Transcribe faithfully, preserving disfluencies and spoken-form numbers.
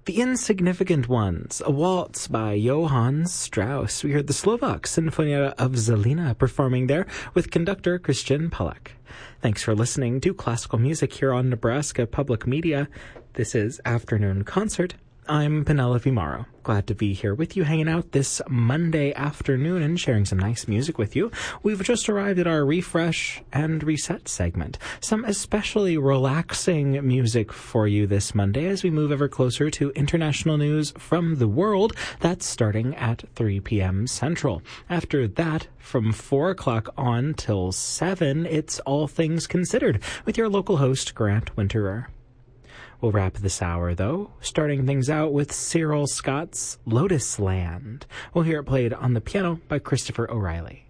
The Insignificant Ones, a waltz by Johann Strauss. We heard the Slovak Sinfonia of Zelina performing there with conductor Christian Pollack. Thanks for listening to classical music here on Nebraska Public Media. This is Afternoon Concert. I'm Penelope Morrow. Glad to be here with you, hanging out this Monday afternoon and sharing some nice music with you. We've just arrived at our Refresh and Reset segment. Some especially relaxing music for you this Monday as we move ever closer to international news from the world. That's starting at three p.m. Central. After that, from four o'clock on till seven, it's All Things Considered with your local host, Grant Winterer. We'll wrap this hour, though, starting things out with Cyril Scott's Lotus Land. We'll hear it played on the piano by Christopher O'Reilly.